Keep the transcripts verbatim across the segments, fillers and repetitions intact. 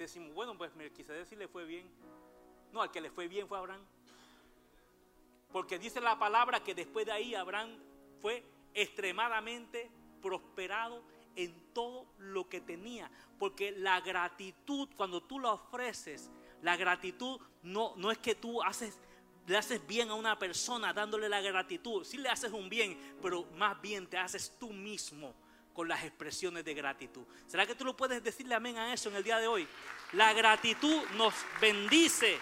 decimos, bueno, pues Melquisedec sí le fue bien. No, al que le fue bien fue Abraham. Porque dice la palabra que después de ahí Abraham fue extremadamente prosperado en todo lo que tenía. Porque la gratitud, cuando tú la ofreces, la gratitud no, no es que tú haces, le haces bien a una persona dándole la gratitud. Sí le haces un bien, pero más bien te haces tú mismo con las expresiones de gratitud. ¿Será que tú lo puedes decirle amén a eso en el día de hoy? La gratitud nos bendice.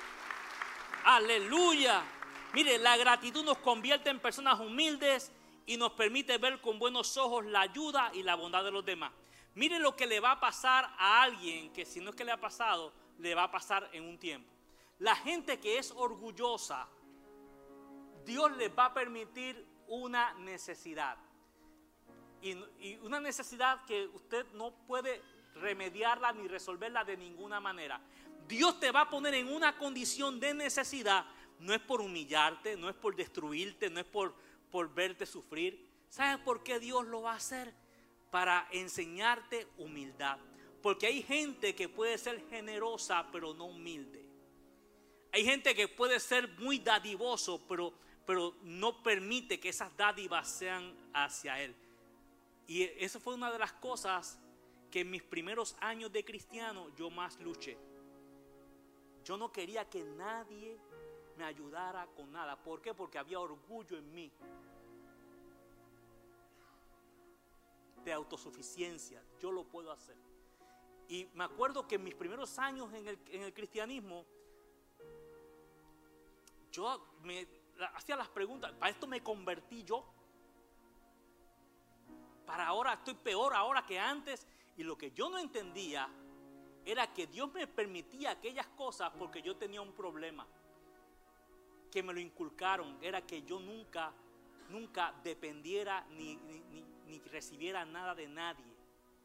Aleluya. Mire, la gratitud nos convierte en personas humildes y nos permite ver con buenos ojos la ayuda y la bondad de los demás. Mire lo que le va a pasar a alguien que, si no es que le ha pasado, le va a pasar en un tiempo. La gente que es orgullosa, Dios les va a permitir una necesidad. Y, y una necesidad que usted no puede remediarla ni resolverla de ninguna manera. Dios te va a poner en una condición de necesidad. No es por humillarte, no es por destruirte, no es por, por verte sufrir. ¿Sabes por qué Dios lo va a hacer? Para enseñarte humildad. Porque hay gente que puede ser generosa pero no humilde. Hay gente que puede ser muy dadivoso pero, pero no permite que esas dádivas sean hacia él. Y eso fue una de las cosas que en mis primeros años de cristiano yo más luché. Yo no quería que nadie me ayudara con nada. ¿Por qué? Porque había orgullo en mí. De autosuficiencia. Yo lo puedo hacer. Y me acuerdo que en mis primeros años en el, en el cristianismo, yo me hacía las preguntas. ¿Para esto me convertí yo? Para ahora estoy peor ahora que antes. Y lo que yo no entendía era que Dios me permitía aquellas cosas porque yo tenía un problema. Que me lo inculcaron. Era que yo nunca, nunca dependiera ni, ni, ni, ni recibiera nada de nadie.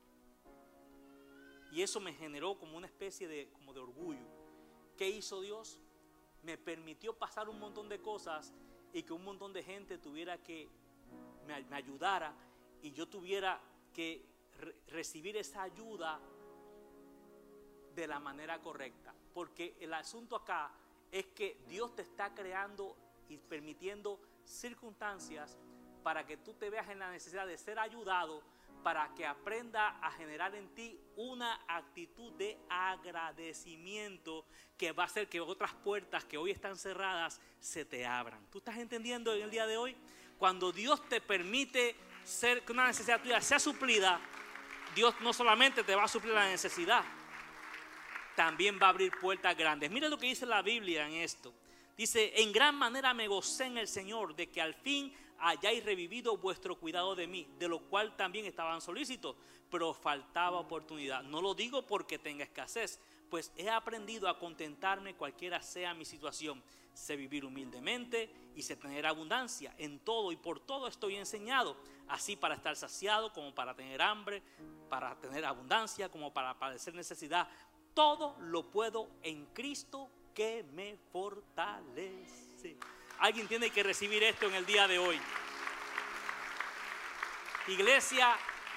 Y eso me generó como una especie de, como de orgullo. ¿Qué hizo Dios? Me permitió pasar un montón de cosas y que un montón de gente tuviera que me, me ayudara y yo tuviera que re- recibir esa ayuda de la manera correcta. Porque el asunto acá es que Dios te está creando y permitiendo circunstancias para que tú te veas en la necesidad de ser ayudado, para que aprenda a generar en ti una actitud de agradecimiento que va a hacer que otras puertas que hoy están cerradas se te abran. ¿Tú estás entendiendo en el día de hoy? Cuando Dios te permite ser, que una necesidad tuya sea suplida, Dios no solamente te va a suplir la necesidad, también va a abrir puertas grandes. Mira lo que dice la Biblia en esto. Dice, en gran manera me gocé en el Señor de que al fin hayáis revivido vuestro cuidado de mí, de lo cual también estaban solícitos, pero faltaba oportunidad. No lo digo porque tenga escasez, pues he aprendido a contentarme cualquiera sea mi situación. Sé vivir humildemente y sé tener abundancia en todo y por todo estoy enseñado, así para estar saciado como para tener hambre, para tener abundancia como para padecer necesidad. Todo lo puedo en Cristo que me fortalece. Alguien tiene que recibir esto en el día de hoy. Iglesia,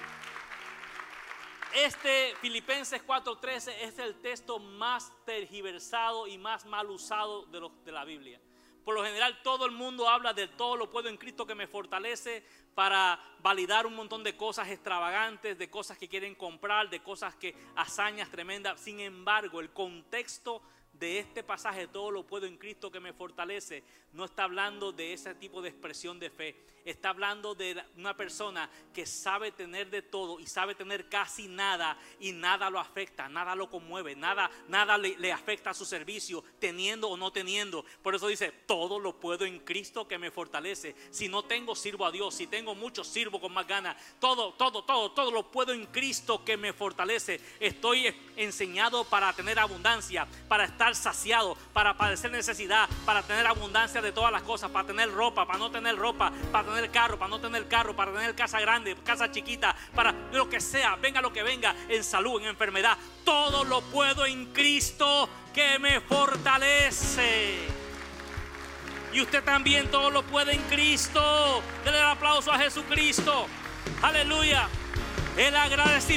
este Filipenses cuatro trece es el texto más tergiversado y más mal usado de, los, de la Biblia. Por lo general todo el mundo habla de todo lo puedo en Cristo que me fortalece para validar un montón de cosas extravagantes, de cosas que quieren comprar, de cosas que hazañas tremendas. Sin embargo, el contexto de este pasaje, todo lo puedo en Cristo que me fortalece, no está hablando de ese tipo de expresión de fe. Está hablando de una persona que sabe tener de todo y sabe tener casi nada y nada lo afecta, nada lo conmueve, nada, nada le, le afecta a su servicio, teniendo o no teniendo. Por eso dice, todo lo puedo en Cristo que me fortalece. Si no tengo, sirvo a Dios. Si tengo mucho, sirvo con más ganas. Todo, todo, todo, todo lo puedo en Cristo que me fortalece. Estoy enseñado para tener abundancia, para estar saciado, para padecer necesidad, para tener abundancia de todas las cosas, para tener ropa, para no tener ropa, para tener carro, para no tener carro, para tener casa grande, casa chiquita, para lo que sea, venga lo que venga, en salud, en enfermedad. Todo lo puedo en Cristo que me fortalece. Y usted también todo lo puede en Cristo. Denle el aplauso a Jesucristo. Aleluya. El agradecimiento